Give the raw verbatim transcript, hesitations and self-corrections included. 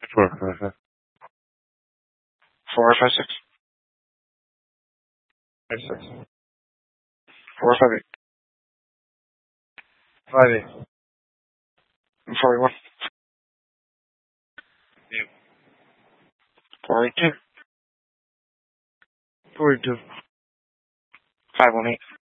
Four, five, five. Four, five, six. Five, six. Four, five, eight. Five, eight. Forty-one. Yeah. Forty-two. Forty-two. Five, one, eight.